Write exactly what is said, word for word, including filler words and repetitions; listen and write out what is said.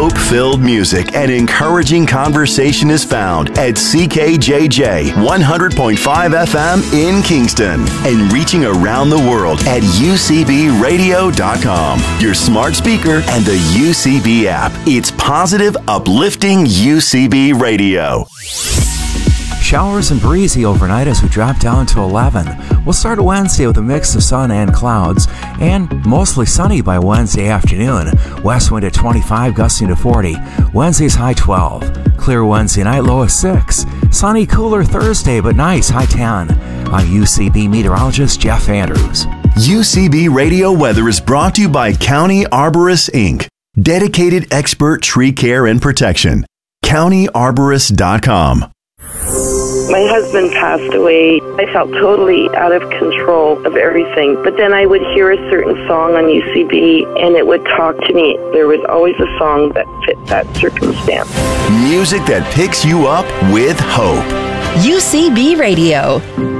hope-filled music and encouraging conversation is found at C K J J one hundred point five F M in Kingston and reaching around the world at U C B radio dot com, your smart speaker, and the U C B app. It's positive, uplifting U C B radio. Showers and breezy overnight as we drop down to eleven. We'll start Wednesday with a mix of sun and clouds, and mostly sunny by Wednesday afternoon. West wind at twenty-five, gusting to forty. Wednesday's high twelve. Clear Wednesday night, low of six. Sunny, cooler Thursday, but nice, high ten. I'm U C B meteorologist Jeff Andrews. U C B Radio Weather is brought to you by County Arborists, Incorporated. Dedicated expert tree care and protection. county arborist dot com. My husband passed away. I felt totally out of control of everything. But then I would hear a certain song on U C B, and it would talk to me. There was always a song that fit that circumstance. Music that picks you up with hope. U C B Radio.